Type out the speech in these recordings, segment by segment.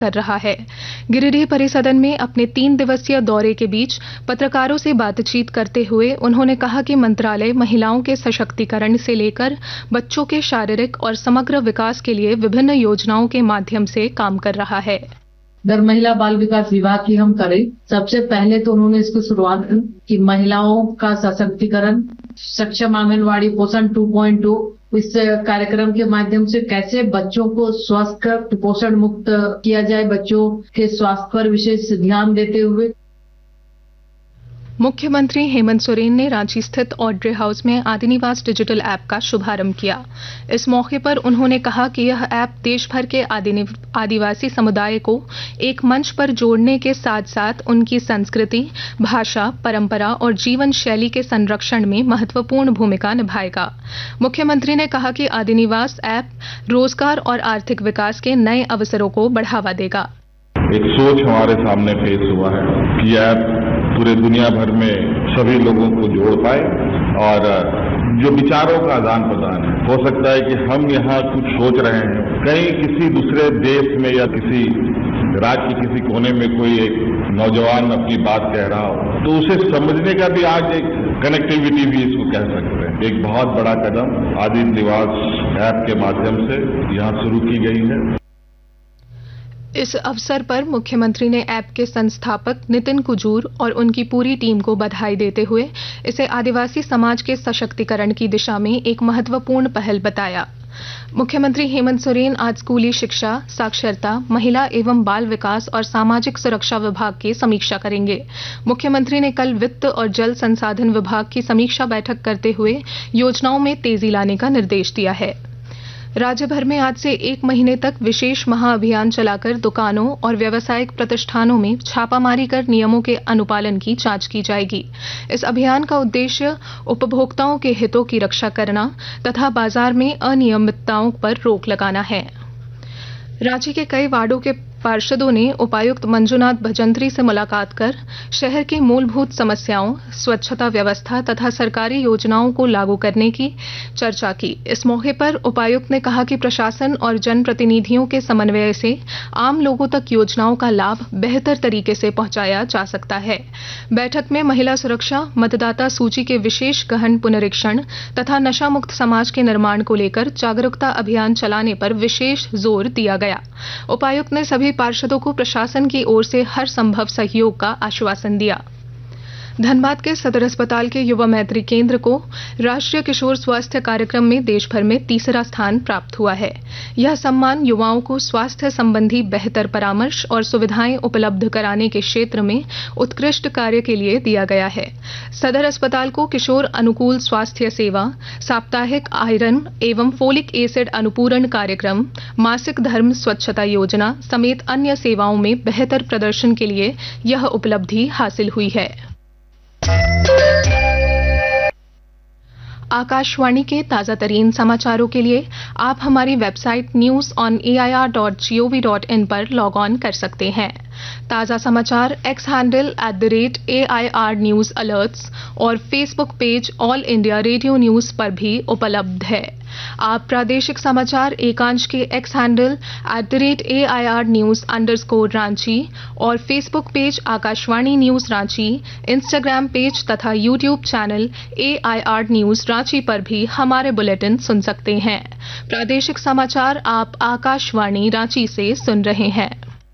कर रहा है। गिरिडीह परिसदन में अपने 3 दिवसीय दौरे के बीच पत्रकारों से बातचीत करते हुए उन्होंने कहा कि मंत्रालय महिलाओं के सशक्तिकरण से लेकर बच्चों के शारीरिक और समग्र विकास के लिए विभिन्न योजनाओं के माध्यम से काम कर रहा है। अगर महिला बाल विकास विभाग की हम करें, सबसे पहले तो उन्होंने इसको शुरुआत की कि महिलाओं का सशक्तिकरण, सक्षम आंगनवाड़ी, पोषण 2.2 इस कार्यक्रम के माध्यम से कैसे बच्चों को स्वस्थ कुपोषण मुक्त किया जाए, बच्चों के स्वास्थ्य पर विशेष ध्यान देते हुए। मुख्यमंत्री हेमंत सोरेन ने रांची स्थित ऑड्रे हाउस में आदिनिवास डिजिटल ऐप का शुभारंभ किया। इस मौके पर उन्होंने कहा कि यह ऐप देश भर के आदिवासी समुदाय को एक मंच पर जोड़ने के साथ साथ उनकी संस्कृति, भाषा, परंपरा और जीवन शैली के संरक्षण में महत्वपूर्ण भूमिका निभाएगा। मुख्यमंत्री ने कहा कि आदिनिवास ऐप रोजगार और आर्थिक विकास के नए अवसरों को बढ़ावा देगा। एक सोच हमारे सामने पेश हुआ है कि ऐप पूरे दुनिया भर में सभी लोगों को जोड़ पाए और जो विचारों का आदान प्रदान है, हो सकता है कि हम यहाँ कुछ सोच रहे हैं, कहीं किसी दूसरे देश में या किसी राज्य के किसी कोने में कोई एक नौजवान अपनी बात कह रहा हो, तो उसे समझने का भी आज एक कनेक्टिविटी भी इसको कह सकते हैं। एक बहुत बड़ा कदम आदिनिवास ऐप के माध्यम से यहाँ शुरू की गई है। इस अवसर पर मुख्यमंत्री ने ऐप के संस्थापक नितिन कुजूर और उनकी पूरी टीम को बधाई देते हुए इसे आदिवासी समाज के सशक्तिकरण की दिशा में एक महत्वपूर्ण पहल बताया। मुख्यमंत्री हेमंत सोरेन आज स्कूली शिक्षा, साक्षरता, महिला एवं बाल विकास और सामाजिक सुरक्षा विभाग की समीक्षा करेंगे। मुख्यमंत्री ने कल वित्त और जल संसाधन विभाग की समीक्षा बैठक करते हुए योजनाओं में तेजी लाने का निर्देश दिया है। राज्य भर में आज से 1 महीने तक विशेष महाअभियान चलाकर दुकानों और व्यावसायिक प्रतिष्ठानों में छापामारी कर नियमों के अनुपालन की जांच की जाएगी। इस अभियान का उद्देश्य उपभोक्ताओं के हितों की रक्षा करना तथा बाजार में अनियमितताओं पर रोक लगाना है। रांची के कई वार्डों के पार्षदों ने उपायुक्त मंजुनाथ भजंत्री से मुलाकात कर शहर की मूलभूत समस्याओं, स्वच्छता व्यवस्था तथा सरकारी योजनाओं को लागू करने की चर्चा की। इस मौके पर उपायुक्त ने कहा कि प्रशासन और जनप्रतिनिधियों के समन्वय से आम लोगों तक योजनाओं का लाभ बेहतर तरीके से पहुंचाया जा सकता है। बैठक में महिला सुरक्षा, मतदाता सूची के विशेष गहन पुनरीक्षण तथा नशा मुक्त समाज के निर्माण को लेकर जागरूकता अभियान चलाने पर विशेष जोर दिया गया। उपायुक्त ने सभी पार्षदों को प्रशासन की ओर से हर संभव सहयोग का आश्वासन दिया। धनबाद के सदर अस्पताल के युवा मैत्री केंद्र को राष्ट्रीय किशोर स्वास्थ्य कार्यक्रम में देश भर में 3रा स्थान प्राप्त हुआ है। यह सम्मान युवाओं को स्वास्थ्य संबंधी बेहतर परामर्श और सुविधाएं उपलब्ध कराने के क्षेत्र में उत्कृष्ट कार्य के लिए दिया गया है। सदर अस्पताल को किशोर अनुकूल स्वास्थ्य सेवा, साप्ताहिक आयरन एवं फोलिक एसिड अनुपूरण कार्यक्रम, मासिक धर्म स्वच्छता योजना समेत अन्य सेवाओं में बेहतर प्रदर्शन के लिए यह उपलब्धि हासिल हुई है। आकाशवाणी के ताजा तरीन समाचारों के लिए आप हमारी वेबसाइट news.air.gov.in पर लॉग ऑन कर सकते हैं। ताजा समाचार x handle @AIR news alerts और Facebook page all India radio news पर भी उपलब्ध है। आप प्रादेशिक समाचार एकांश के एक्स हैंडल @AIR न्यूज_रांची और Facebook page Akashvani news Ranchi, Instagram page तथा YouTube channel AIR news Ranchi पर भी हमारे बुलेटिन सुन सकते हैं। प्रादेशिक समाचार आप आकाशवाणी रांची से सुन रहे हैं।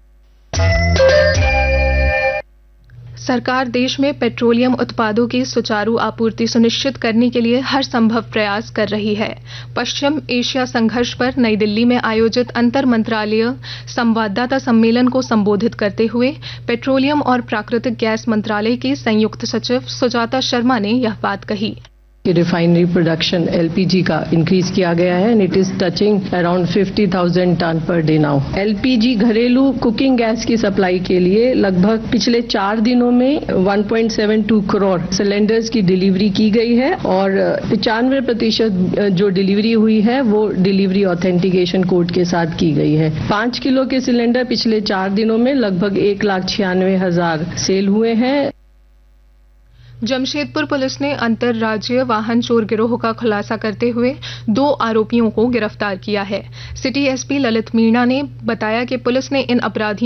सरकार देश में पेट्रोलियम उत्पादों की सुचारू आपूर्ति सुनिश्चित करने के लिए हर संभव प्रयास कर रही है। पश्चिम एशिया संघर्ष पर नई दिल्ली में आयोजित अंतर मंत्रालय संवाददाता सम्मेलन को संबोधित करते हुए पेट्रोलियम और प्राकृतिक गैस मंत्रालय की संयुक्त सचिव सुजाता शर्मा ने यह बात कही। रिफाइनरी प्रोडक्शन LPG का इंक्रीज किया गया है and it is touching around 50,000 ton per day now. LPG घरेलू कुकिंग गैस की सप्लाई के लिए लगभग पिछले 4 दिनों में 1.72 करोड़ सिलेंडर्स की डिलीवरी की गई है और 95% जो डिलीवरी हुई है वो डिलीवरी ऑथेंटिकेशन कोड के साथ की गई है। 5 किलो के सिलेंडर पिछले 4 दिनों में लगभग 1,96,000 सेल हुए हैं। जमशेदपुर पुलिस ने अंतरराज्यीय वाहन चोर गिरोह का खुलासा करते हुए 2 आरोपियों को गिरफ्तार किया है। सिटी एसपी ललित मीणा ने बताया कि पुलिस ने इन अपराधियों